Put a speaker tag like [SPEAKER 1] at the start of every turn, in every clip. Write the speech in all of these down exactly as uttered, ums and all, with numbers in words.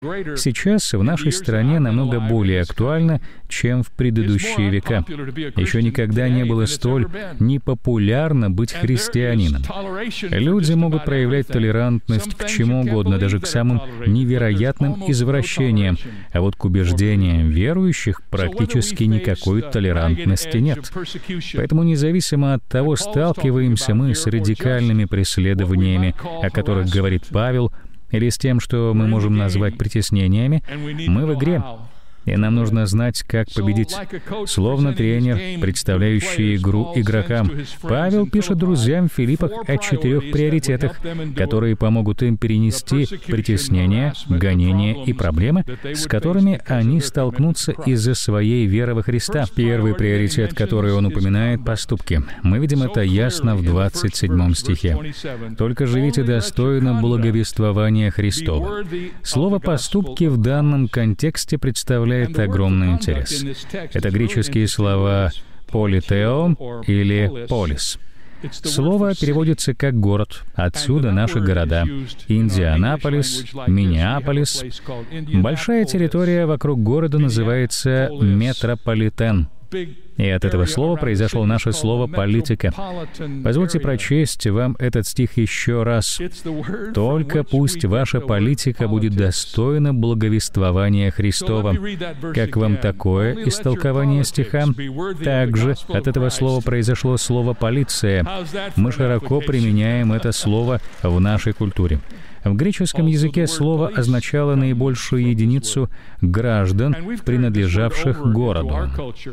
[SPEAKER 1] сейчас в нашей стране намного более актуально, чем в предыдущие века. Еще никогда не было столь непопулярно быть христианином. Люди могут проявлять толерантность к чему угодно, даже к самым невероятным извращениям, а вот к убеждениям верующих практически никакой толерантности нет. Поэтому независимо от того, сталкиваемся мы с радикальными преследованиями, о которых говорит Павел, или с тем, что мы можем назвать притеснениями, мы в игре. И нам нужно знать, как победить. Словно тренер, представляющий игру игрокам, Павел пишет друзьям в Филиппах о четырех приоритетах, которые помогут им перенести притеснения, гонения и проблемы, с которыми они столкнутся из-за своей веры во Христа. Первый приоритет, который он упоминает — поступки. Мы видим это ясно в двадцать седьмом стихе. «Только живите достойно благовествования Христова». Слово «поступки» в данном контексте представляет огромный интерес. Это греческие слова «политео» или «полис». Слово переводится как «город». Отсюда наши города — Индианаполис, Миннеаполис. Большая территория вокруг города называется метрополитен. И от этого слова произошло наше слово «политика». Позвольте прочесть вам этот стих еще раз. «Только пусть ваша политика будет достойна благовествования Христова». Как вам такое истолкование стиха? Также от этого слова произошло слово «полиция». Мы широко применяем это слово в нашей культуре. В греческом языке слово означало наибольшую единицу граждан, принадлежавших городу.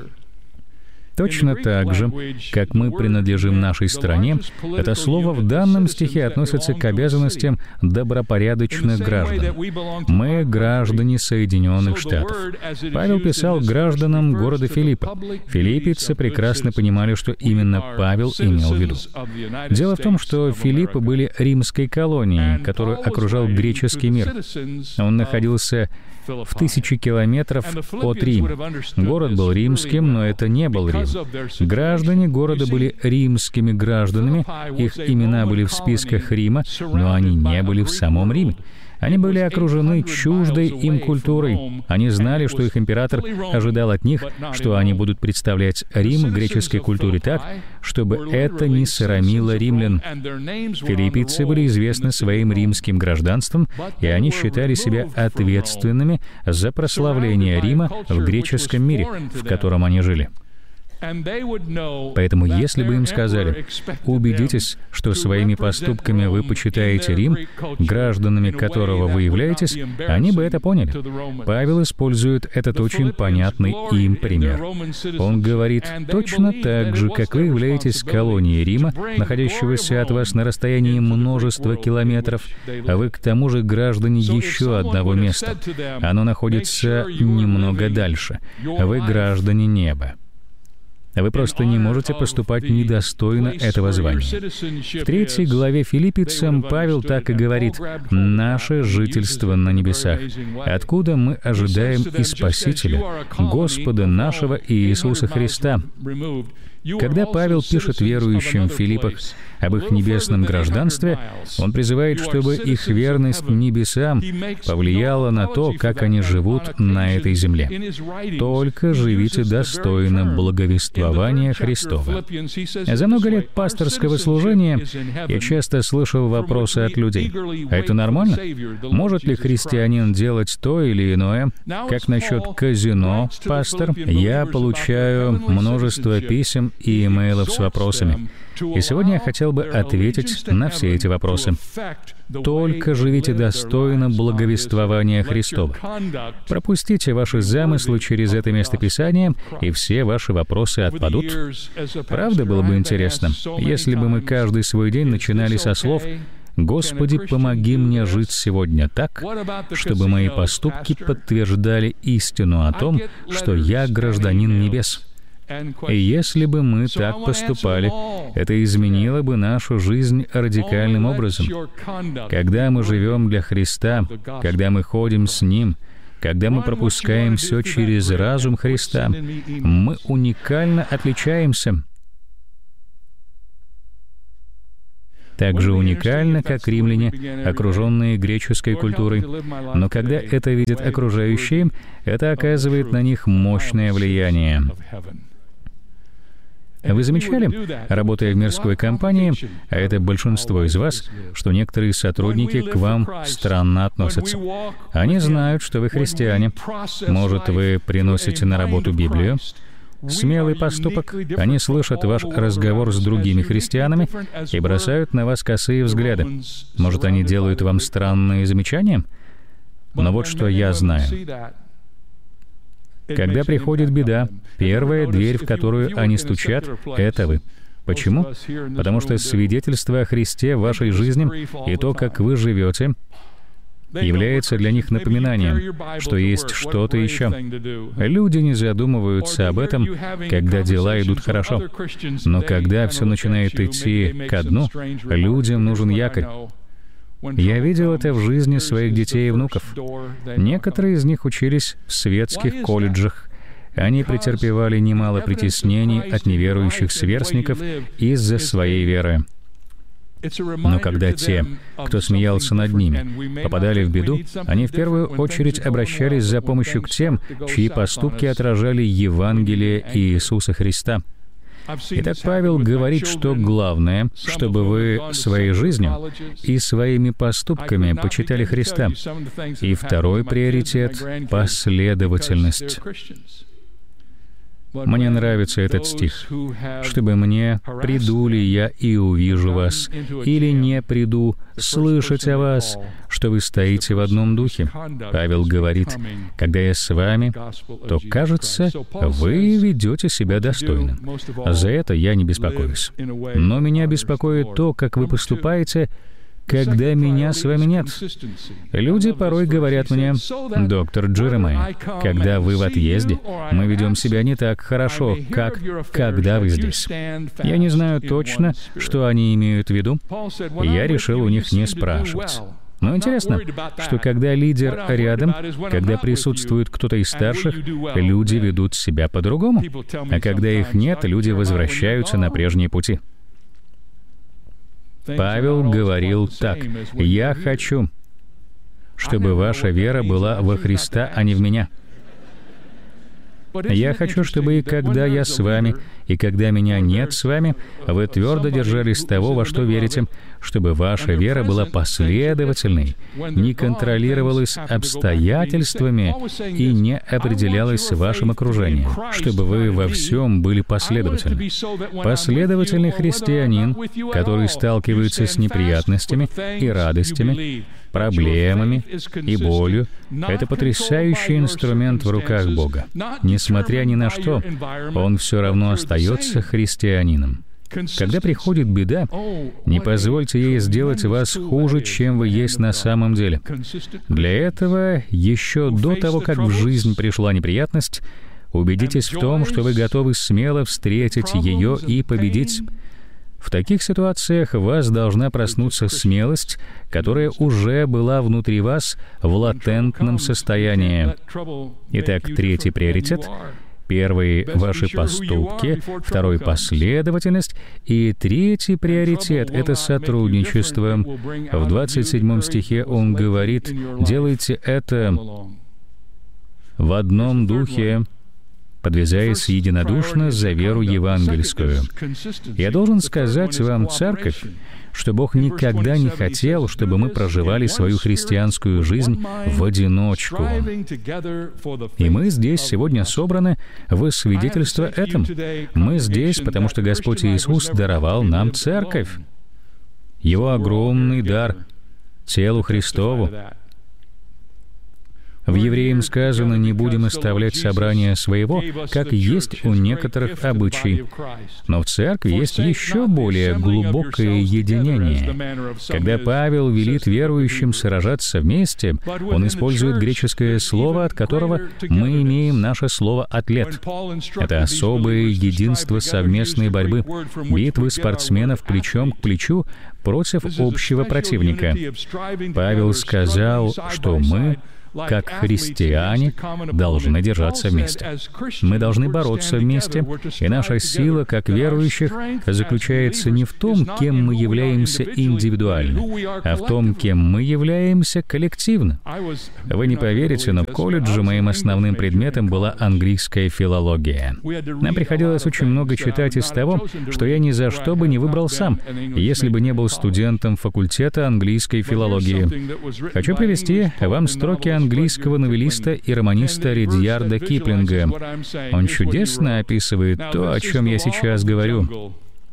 [SPEAKER 1] Точно так же, как мы принадлежим нашей стране, это слово в данном стихе относится к обязанностям добропорядочных граждан. Мы — граждане Соединенных Штатов. Павел писал гражданам города Филиппа. Филиппийцы прекрасно понимали, что именно Павел имел в виду. Дело в том, что Филиппы были римской колонией, которую окружал греческий мир. Он находился в тысячи километров от Рима. Город был римским, но это не был Рим. Граждане города были римскими гражданами, их имена были в списках Рима, но они не были в самом Риме. Они были окружены чуждой им культурой. Они знали, что их император ожидал от них, что они будут представлять Рим в греческой культуре так, чтобы это не срамило римлян. Филиппийцы были известны своим римским гражданством, и они считали себя ответственными за прославление Рима в греческом мире, в котором они жили. Поэтому, если бы им сказали: «Убедитесь, что своими поступками вы почитаете Рим, гражданами которого вы являетесь», они бы это поняли. Павел использует этот очень понятный им пример. Он говорит: «Точно так же, как вы являетесь колонией Рима, находящегося от вас на расстоянии множества километров, а вы к тому же граждане еще одного места. Оно находится немного дальше. Вы граждане неба. Вы просто не можете поступать недостойно этого звания». В третьей главе Филиппийцам Павел так и говорит: «Наше жительство на небесах, откуда мы ожидаем и Спасителя, Господа нашего Иисуса Христа». Когда Павел пишет верующим в Филиппах об их небесном гражданстве, он призывает, чтобы их верность небесам повлияла на то, как они живут на этой земле. «Только живите достойно благовествования Христова». За много лет пасторского служения я часто слышал вопросы от людей: «А это нормально? Может ли христианин делать то или иное? Как насчет казино, пастор?» Я получаю множество писем и имейлов с вопросами. И сегодня я хотел бы ответить на все эти вопросы. Только живите достойно благовествования Христова. Пропустите ваши замыслы через это местописание, и все ваши вопросы отпадут. Правда, было бы интересно, если бы мы каждый свой день начинали со слов: «Господи, помоги мне жить сегодня так, чтобы мои поступки подтверждали истину о том, что я гражданин небес». И если бы мы так поступали, это изменило бы нашу жизнь радикальным образом. Когда мы живем для Христа, когда мы ходим с Ним, когда мы пропускаем все через разум Христа, мы уникально отличаемся. так же уникально, как римляне, окруженные греческой культурой. Но когда это видят окружающие, это оказывает на них мощное влияние. Вы замечали, работая в мирской компании, а это большинство из вас, что некоторые сотрудники к вам странно относятся? Они знают, что вы христиане. Может, вы приносите на работу Библию? Смелый поступок. Они слышат ваш разговор с другими христианами и бросают на вас косые взгляды. Может, они делают вам странные замечания? Но вот что я знаю. Когда приходит беда, первая дверь, в которую они стучат, — это вы. Почему? Потому что свидетельство о Христе в вашей жизни и то, как вы живете, является для них напоминанием, что есть что-то еще. Люди не задумываются об этом, когда дела идут хорошо. Но когда все начинает идти ко дну, людям нужен якорь. Я видел это в жизни своих детей и внуков. Некоторые из них учились в светских колледжах. Они претерпевали немало притеснений от неверующих сверстников из-за своей веры. Но когда те, кто смеялся над ними, попадали в беду, они в первую очередь обращались за помощью к тем, чьи поступки отражали Евангелие Иисуса Христа. Итак, Павел говорит, что главное, чтобы вы своей жизнью и своими поступками почитали Христа. И второй приоритет — последовательность. Мне нравится этот стих. «Чтобы мне, приду ли я и увижу вас, или не приду, слышать о вас, что вы стоите в одном духе». Павел говорит, «Когда я с вами, то, кажется, вы ведете себя достойно. За это я не беспокоюсь. Но меня беспокоит то, как вы поступаете, когда меня с вами нет». Люди порой говорят мне: «Доктор Джеремайя, когда вы в отъезде, мы ведем себя не так хорошо, как когда вы здесь». Я не знаю точно, что они имеют в виду, и я решил у них не спрашивать. Но интересно, что когда лидер рядом, когда присутствует кто-то из старших, люди ведут себя по-другому, а когда их нет, люди возвращаются на прежние пути. Павел говорил так: «Я хочу, чтобы ваша вера была во Христа, а не в меня. Я хочу, чтобы и когда я с вами, и когда меня нет с вами, вы твердо держались того, во что верите, чтобы ваша вера была последовательной, не контролировалась обстоятельствами и не определялась вашим окружением, чтобы вы во всем были последовательны. Последовательный христианин, который сталкивается с неприятностями и радостями, проблемами и болью, это потрясающий инструмент в руках Бога. Несмотря ни на что, он все равно остается христианином. Когда приходит беда, не позвольте ей сделать вас хуже, чем вы есть на самом деле. Для этого, еще до того, как в жизнь пришла неприятность, убедитесь в том, что вы готовы смело встретить ее и победить. В таких ситуациях в вас должна проснуться смелость, которая уже была внутри вас в латентном состоянии. Итак, третий приоритет. Первый — ваши поступки, второй — последовательность, и третий приоритет — это сотрудничество. В двадцать седьмом стихе он говорит: «Делайте это в одном духе, подвязаясь единодушно за веру евангельскую». Я должен сказать вам, церковь, что Бог никогда не хотел, чтобы мы проживали свою христианскую жизнь в одиночку. И мы здесь сегодня собраны в свидетельство этому. Мы здесь, потому что Господь Иисус даровал нам церковь, Его огромный дар телу Христову. В Евреям сказано: «Не будем оставлять собрания своего, как есть у некоторых обычай». Но в церкви есть еще более глубокое единение. Когда Павел велит верующим сражаться вместе, он использует греческое слово, от которого мы имеем наше слово «атлет». Это особое единство совместной борьбы, битвы спортсменов плечом к плечу против общего противника. Павел сказал, что мы как христиане, должны держаться вместе. Мы должны бороться вместе, и наша сила, как верующих, заключается не в том, кем мы являемся индивидуально, а в том, кем мы являемся коллективно. Вы не поверите, но в колледже моим основным предметом была английская филология. Нам приходилось очень много читать из того, что я ни за что бы не выбрал сам, если бы не был студентом факультета английской филологии. Хочу привести вам строки английского новеллиста и романиста Ридьярда Киплинга. Он чудесно описывает то, о чем я сейчас говорю.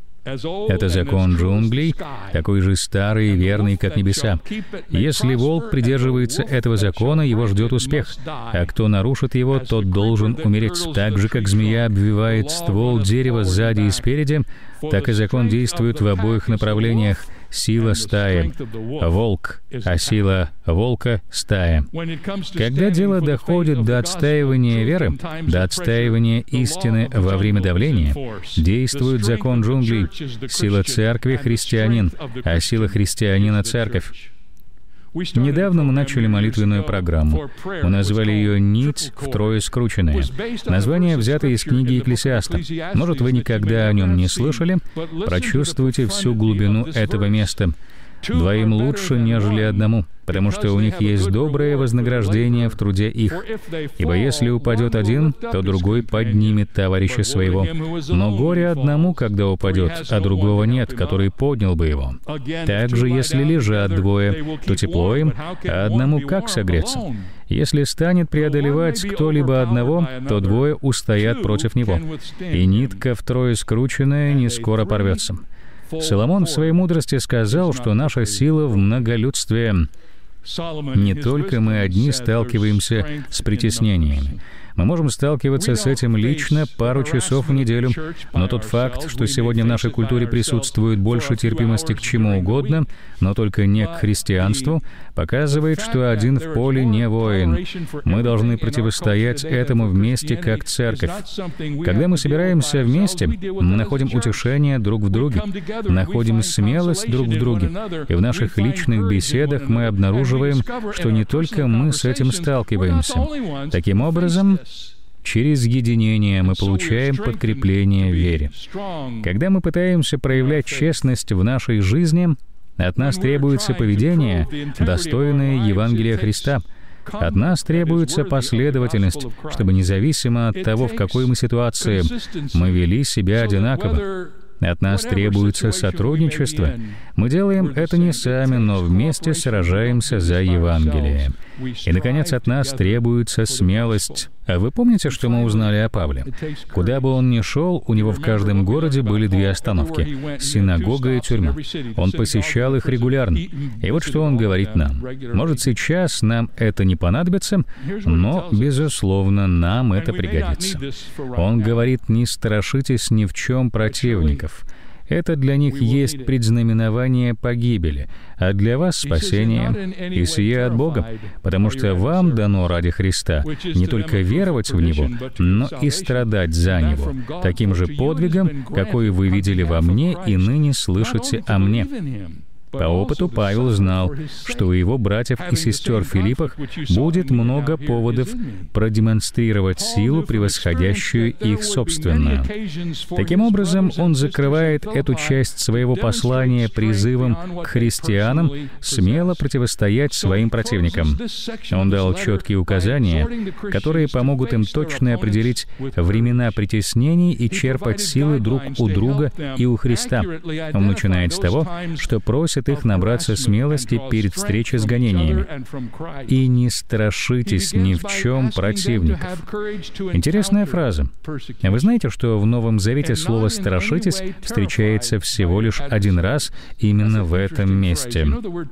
[SPEAKER 1] Это закон джунглей, такой же старый и верный, как небеса. Если волк придерживается этого закона, его ждет успех, а кто нарушит его, тот должен умереть. Так же, как змея обвивает ствол дерева сзади и спереди, так и закон действует в обоих направлениях. Сила стаи — волк, а сила волка — стая. Когда дело доходит до отстаивания веры, до отстаивания истины во время давления, действует закон джунглей. Сила церкви — христианин, а сила христианина — церковь. Недавно мы начали молитвенную программу. Мы назвали ее «Нить втрое скрученная». Название взято из книги Екклесиаста. Может, вы никогда о нем не слышали? Прочувствуйте всю глубину этого места. «Двоим лучше, нежели одному, потому что у них есть доброе вознаграждение в труде их. Ибо если упадет один, то другой поднимет товарища своего. Но горе одному, когда упадет, а другого нет, который поднял бы его. Также, если лежат двое, то тепло им, а одному как согреться? Если станет преодолевать кто-либо одного, то двое устоят против него, и нитка втрое скрученная не скоро порвется». Соломон в своей мудрости сказал, что наша сила в многолюдстве. Не только мы одни сталкиваемся с притеснениями. Мы можем сталкиваться с этим лично пару часов в неделю, но тот факт, что сегодня в нашей культуре присутствует больше терпимости к чему угодно, но только не к христианству, показывает, что один в поле не воин. Мы должны противостоять этому вместе как церковь. Когда мы собираемся вместе, мы находим утешение друг в друге, находим смелость друг в друге, и в наших личных беседах мы обнаруживаем, что не только мы с этим сталкиваемся. Таким образом, через единение мы получаем подкрепление в вере. Когда мы пытаемся проявлять честность в нашей жизни, от нас требуется поведение, достойное Евангелия Христа. От нас требуется последовательность, чтобы независимо от того, в какой мы ситуации, мы вели себя одинаково. От нас требуется сотрудничество. Мы делаем это не сами, но вместе сражаемся за Евангелие. И, наконец, от нас требуется смелость. А вы помните, что мы узнали о Павле? Куда бы он ни шел, у него в каждом городе были две остановки — синагога и тюрьма. Он посещал их регулярно. И вот что он говорит нам. Может, сейчас нам это не понадобится, но, безусловно, нам это пригодится. Он говорит: «Не страшитесь ни в чем противников». Это для них есть предзнаменование погибели, а для вас спасение, и сие от Бога, потому что вам дано ради Христа не только веровать в Него, но и страдать за Него, таким же подвигом, какой вы видели во мне и ныне слышите о мне». По опыту Павел знал, что у его братьев и сестер в Филиппах будет много поводов продемонстрировать силу, превосходящую их собственную. Таким образом, он закрывает эту часть своего послания призывом к христианам смело противостоять своим противникам. Он дал четкие указания, которые помогут им точно определить времена притеснений и черпать силы друг у друга и у Христа. Он начинает с того, что просит их набраться смелости перед встречей с гонениями. «И не страшитесь ни в чем противников». Интересная фраза. Вы знаете, что в Новом Завете слово «страшитесь» встречается всего лишь один раз именно в этом месте.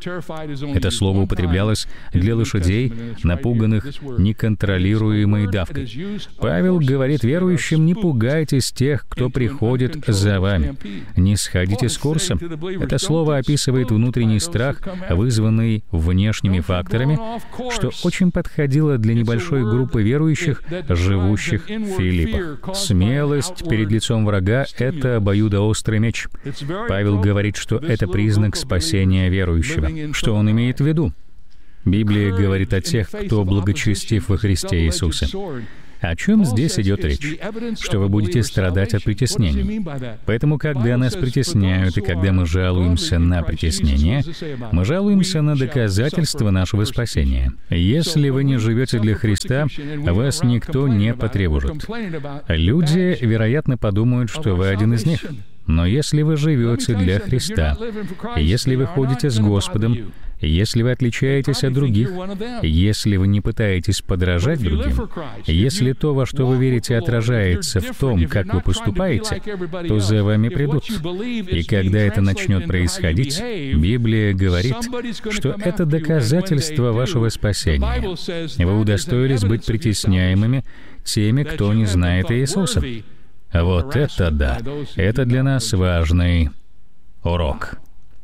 [SPEAKER 1] Это слово употреблялось для лошадей, напуганных неконтролируемой давкой. Павел говорит верующим: «Не пугайтесь тех, кто приходит за вами. Не сходите с курса». Это слово описывает внутренний страх, вызванный внешними факторами, что очень подходило для небольшой группы верующих, живущих в Филиппах. Смелость перед лицом врага — это обоюдоострый меч. Павел говорит, что это признак спасения верующего. Что он имеет в виду? Библия говорит о тех, кто благочестив во Христе Иисусе. О чем здесь идет речь? Что вы будете страдать от притеснений. Поэтому, когда нас притесняют и когда мы жалуемся на притеснение, мы жалуемся на доказательства нашего спасения. Если вы не живете для Христа, вас никто не потревожит. Люди, вероятно, подумают, что вы один из них. Но если вы живете для Христа, если вы ходите с Господом, если вы отличаетесь от других, если вы не пытаетесь подражать другим, если то, во что вы верите, отражается в том, как вы поступаете, то за вами придут. И когда это начнет происходить, Библия говорит, что это доказательство вашего спасения. Вы удостоились быть притесняемыми теми, кто не знает Иисуса. Вот это да! Это для нас важный урок.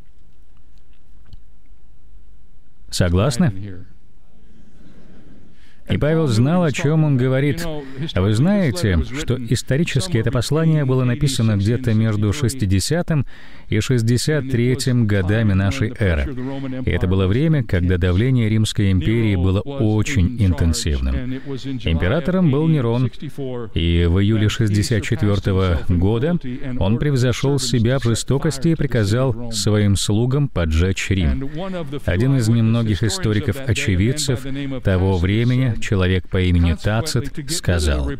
[SPEAKER 1] Согласны? И Павел знал, о чем он говорит. Вы знаете, что исторически это послание было написано где-то между шестидесятым и шестьдесят третьим годами нашей эры. И это было время, когда давление Римской империи было очень интенсивным. Императором был Нерон, и в июле шестьдесят четвёртого года он превзошел себя в жестокости и приказал своим слугам поджечь Рим. Один из немногих историков-очевидцев того времени, человек по имени Тацит, сказал: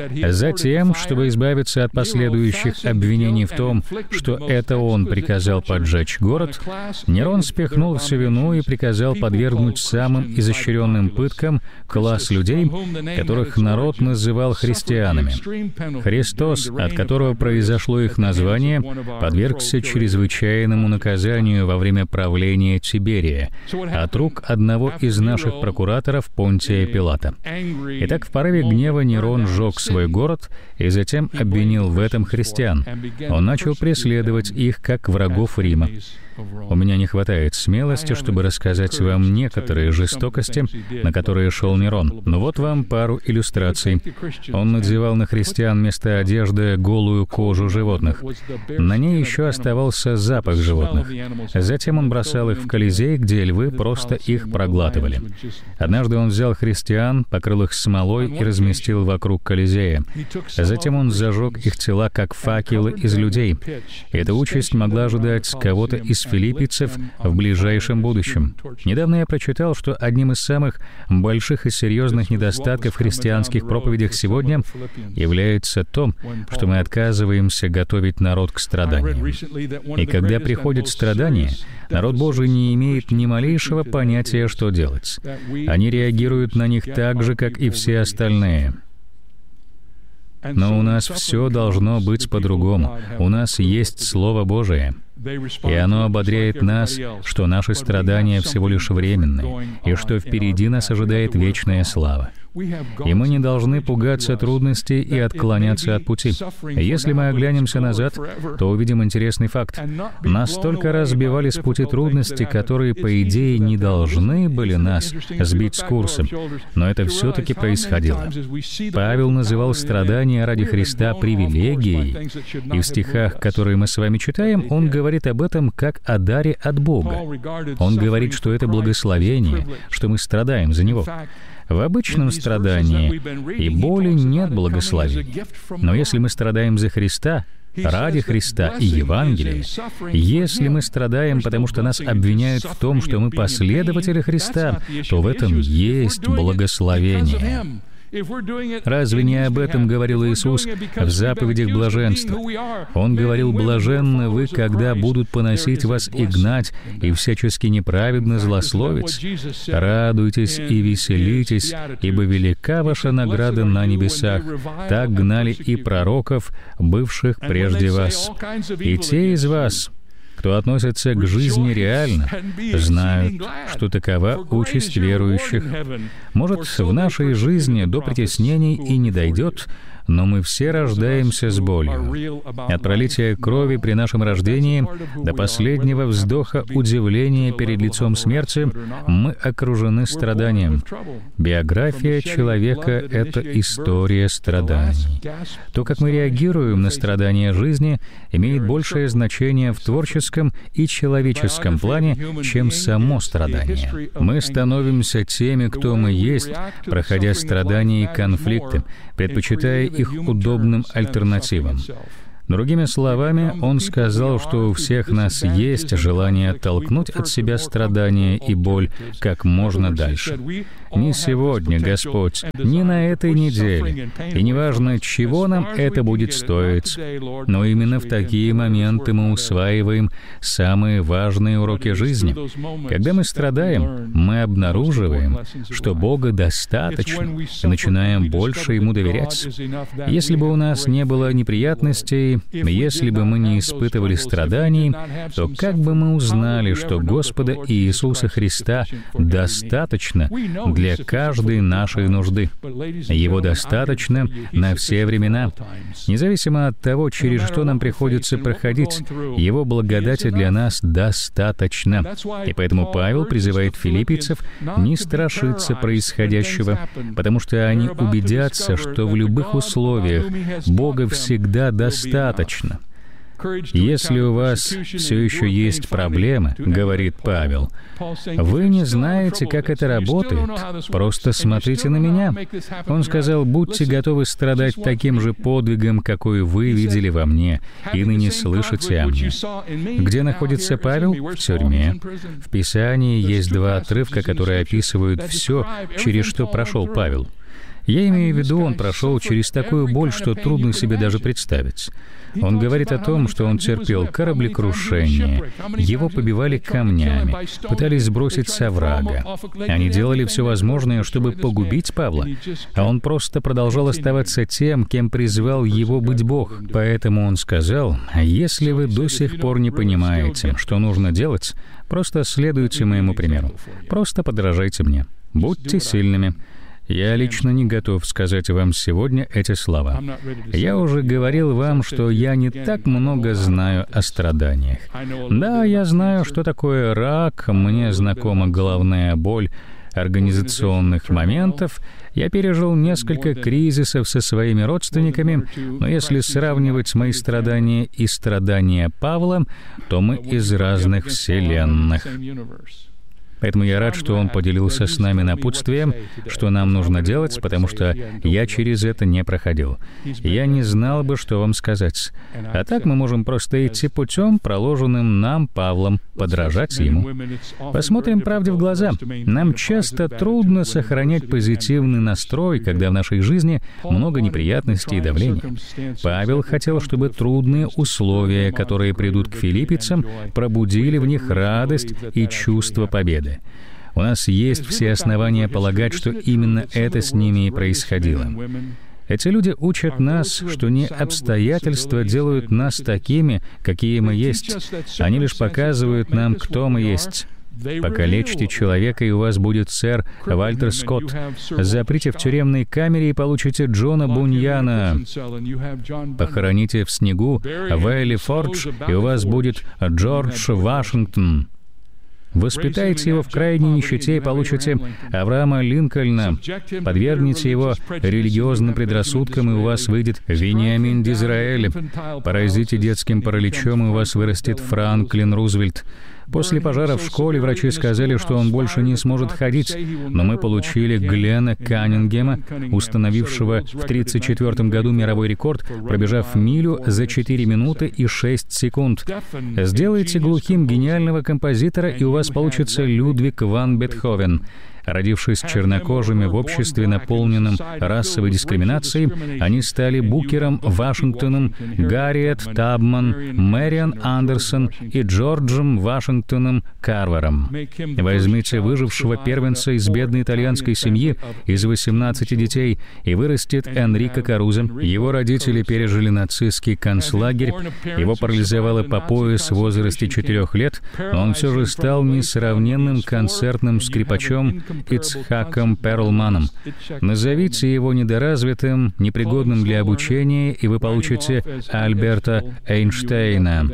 [SPEAKER 1] «Затем, чтобы избавиться от последующих обвинений в том, что это он приказал поджечь город, Нерон спихнул всю вину и приказал подвергнуть самым изощренным пыткам класс людей, которых народ называл христианами. Христос, от которого произошло их название, подвергся чрезвычайному наказанию во время правления Тиберия от рук одного из наших прокураторов Понтия Пилата. Итак, в порыве гнева Нерон сжег свой город и затем обвинил в этом христиан. Он начал преследовать их как врагов Рима. У меня не хватает смелости, чтобы рассказать вам некоторые жестокости, на которые шел Нерон. Но вот вам пару иллюстраций. Он надевал на христиан вместо одежды голую кожу животных. На ней еще оставался запах животных. Затем он бросал их в Колизей, где львы просто их проглатывали. Однажды он взял христиан, покрыл их смолой и разместил вокруг Колизея. Затем он зажег их тела, как факелы из людей. Эта участь могла ожидать кого-то из филиппийцев в ближайшем будущем. Недавно я прочитал, что одним из самых больших и серьезных недостатков в христианских проповедях сегодня является то, что мы отказываемся готовить народ к страданиям. И когда приходит страдание, народ Божий не имеет ни малейшего понятия, что делать. Они реагируют на них так же, как и все остальные. Но у нас все должно быть по-другому. У нас есть Слово Божие. И оно ободряет нас, что наши страдания всего лишь временны, и что впереди нас ожидает вечная слава. И мы не должны пугаться трудностей и отклоняться от пути. Если мы оглянемся назад, то увидим интересный факт. Нас столько раз сбивали с пути трудности, которые, по идее, не должны были нас сбить с курса. Но это все-таки происходило. Павел называл страдания ради Христа привилегией. И в стихах, которые мы с вами читаем, он говорит об этом как о даре от Бога. Он говорит, что это благословение, что мы страдаем за Него. В обычном страдании и боли нет благословения. Но если мы страдаем за Христа, ради Христа и Евангелия, если мы страдаем, потому что нас обвиняют в том, что мы последователи Христа, то в этом есть благословение. Разве не об этом говорил Иисус в заповедях блаженства? Он говорил: «Блаженны вы, когда будут поносить вас и гнать, и всячески неправедно злословить. Радуйтесь и веселитесь, ибо велика ваша награда на небесах. Так гнали и пророков, бывших прежде вас. И те из вас, кто относится к жизни реально, знают, что такова участь верующих. Может, в нашей жизни до притеснений и не дойдет, но мы все рождаемся с болью. От пролития крови при нашем рождении до последнего вздоха удивления перед лицом смерти мы окружены страданием. Биография человека — это история страданий. То, как мы реагируем на страдания жизни, имеет большее значение в творческом и человеческом плане, чем само страдание. Мы становимся теми, кто мы есть, проходя страдания и конфликты, предпочитая их удобным альтернативам. Другими словами, он сказал, что у всех нас есть желание оттолкнуть от себя страдания и боль как можно дальше. Не сегодня, Господь, не на этой неделе, и неважно, чего нам это будет стоить, но именно в такие моменты мы усваиваем самые важные уроки жизни. Когда мы страдаем, мы обнаруживаем, что Бога достаточно, и начинаем больше Ему доверять. Если бы у нас не было неприятностей, если бы мы не испытывали страданий, то как бы мы узнали, что Господа Иисуса Христа достаточно для каждой нашей нужды? Его достаточно на все времена. Независимо от того, через что нам приходится проходить, Его благодати для нас достаточно. И поэтому Павел призывает филиппийцев не страшиться происходящего, потому что они убедятся, что в любых условиях Бога всегда достаточно. Если у вас все еще есть проблемы, говорит Павел, вы не знаете, как это работает, просто смотрите на меня. Он сказал, будьте готовы страдать таким же подвигом, какой вы видели во мне, и ныне слышите о мне. Где находится Павел? В тюрьме. В Писании есть два отрывка, которые описывают все, через что прошел Павел. Я имею в виду, он прошел через такую боль, что трудно себе даже представить. Он говорит о том, что он терпел кораблекрушение, его побивали камнями, пытались сбросить с оврага. Они делали все возможное, чтобы погубить Павла, а он просто продолжал оставаться тем, кем призвал его быть Бог. Поэтому он сказал, «Если вы до сих пор не понимаете, что нужно делать, просто следуйте моему примеру, просто подражайте мне, будьте сильными». Я лично не готов сказать вам сегодня эти слова. Я уже говорил вам, что я не так много знаю о страданиях. Да, я знаю, что такое рак, мне знакома головная боль организационных моментов. Я пережил несколько кризисов со своими родственниками, но если сравнивать мои страдания и страдания Павла, то мы из разных вселенных. Поэтому я рад, что он поделился с нами напутствием, что нам нужно делать, потому что я через это не проходил. Я не знал бы, что вам сказать. А так мы можем просто идти путем, проложенным нам Павлом, подражать ему. Посмотрим правде в глаза. Нам часто трудно сохранять позитивный настрой, когда в нашей жизни много неприятностей и давления. Павел хотел, чтобы трудные условия, которые придут к филиппийцам, пробудили в них радость и чувство победы. У нас есть все основания полагать, что именно это с ними и происходило. Эти люди учат нас, что не обстоятельства делают нас такими, какие мы есть. Они лишь показывают нам, кто мы есть. Покалечьте человека, и у вас будет сэр Вальтер Скотт. Заприте в тюремной камере, и получите Джона Буньяна. Похороните в снегу Вейли Фордж, и у вас будет Джордж Вашингтон. Воспитайте его в крайней нищете и получите Авраама Линкольна. Подвергните его религиозным предрассудкам, и у вас выйдет Вениамин Дизраэль. Поразите детским параличом, и у вас вырастет Франклин Рузвельт. После пожара в школе врачи сказали, что он больше не сможет ходить, но мы получили Глена Каннингема, установившего в тридцать четвёртом году мировой рекорд, пробежав милю за четыре минуты и шесть секунд. Сделайте глухим гениального композитора, и у вас получится Людвиг ван Бетховен. Родившись чернокожими в обществе, наполненном расовой дискриминацией, они стали Букером Вашингтоном, Гарриет Табман, Мэриан Андерсон и Джорджем Вашингтоном Карвером. Возьмите выжившего первенца из бедной итальянской семьи из восемнадцати детей, и вырастет Энрико Карузо. Его родители пережили нацистский концлагерь, его парализовало по пояс в возрасте четырех лет, но он все же стал несравненным концертным скрипачом, Ицхаком Перлманом. Назовите его недоразвитым, непригодным для обучения, и вы получите Альберта Эйнштейна.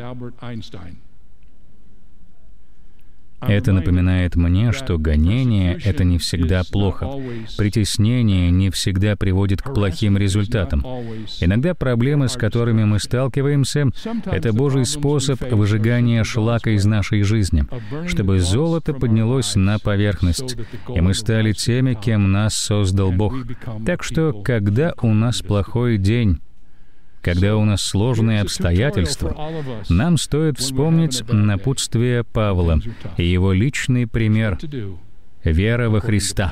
[SPEAKER 1] Это напоминает мне, что гонение — это не всегда плохо. Притеснение не всегда приводит к плохим результатам. Иногда проблемы, с которыми мы сталкиваемся, — это Божий способ выжигания шлака из нашей жизни, чтобы золото поднялось на поверхность, и мы стали теми, кем нас создал Бог. Так что, когда у нас плохой день, когда у нас сложные обстоятельства, нам стоит вспомнить напутствие Павла и его личный пример — вера во Христа.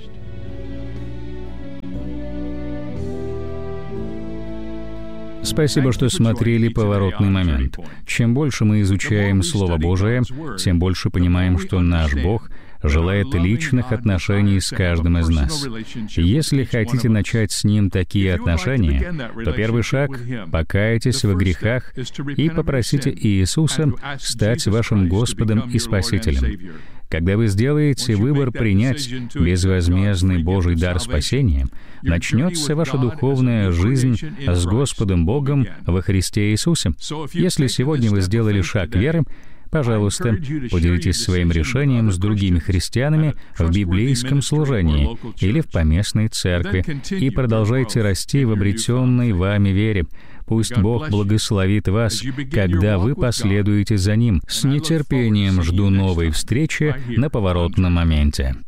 [SPEAKER 1] Спасибо, что смотрели «Поворотный момент». Чем больше мы изучаем Слово Божие, тем больше понимаем, что наш Бог желает личных отношений с каждым из нас. Если хотите начать с Ним такие отношения, то первый шаг — покайтесь во грехах и попросите Иисуса стать вашим Господом и Спасителем. Когда вы сделаете выбор принять безвозмездный Божий дар спасения, начнется ваша духовная жизнь с Господом Богом во Христе Иисусе. Если сегодня вы сделали шаг веры, пожалуйста, поделитесь своим решением с другими христианами в библейском служении или в поместной церкви и продолжайте расти в обретенной вами вере. Пусть Бог благословит вас, когда вы последуете за Ним. С нетерпением жду новой встречи на «Поворотном моменте».